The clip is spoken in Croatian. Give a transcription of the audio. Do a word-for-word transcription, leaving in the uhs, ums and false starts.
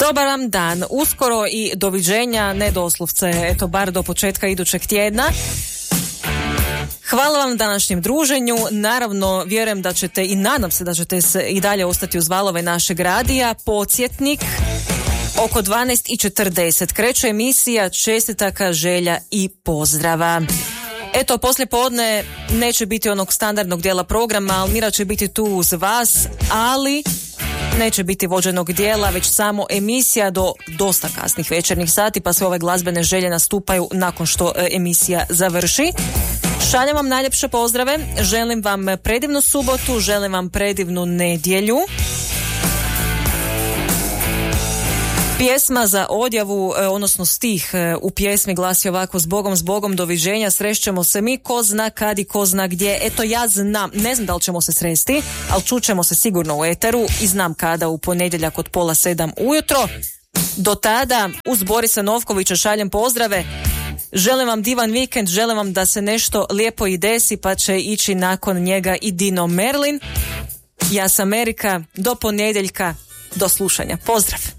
Dobar vam dan, uskoro i doviđenja, ne doslovce, eto bar do početka idućeg tjedna. Hvala vam na današnjem druženju, naravno vjerujem da ćete i nadam se da ćete se i dalje ostati uz valove našeg radija. Podsjetnik, oko dvanaest i četrdeset kreće emisija Čestitaka, želja i pozdrava. Eto, poslije podne neće biti onog standardnog dijela programa, Almira će biti tu uz vas, ali neće biti vođenog dijela, već samo emisija do dosta kasnih večernjih sati, pa sve ove glazbene želje nastupaju nakon što emisija završi. Šaljem vam najljepše pozdrave, želim vam predivnu subotu, želim vam predivnu nedjelju. Pjesma za odjavu, odnosno stih u pjesmi glasi ovako: Zbogom, zbogom, doviđenja, srešćemo se mi, ko zna kad i ko zna gdje. Eto, ja znam, ne znam da li ćemo se sresti, ali čućemo se sigurno u eteru i znam kada, u ponedjeljak od pola sedam ujutro. Do tada, uz Borisa Novkovića šaljem pozdrave. Želim vam divan vikend, želim vam da se nešto lijepo i desi, pa će ići nakon njega i Dino Merlin. Ja sam Erika, do ponedjeljka, do slušanja. Pozdrav!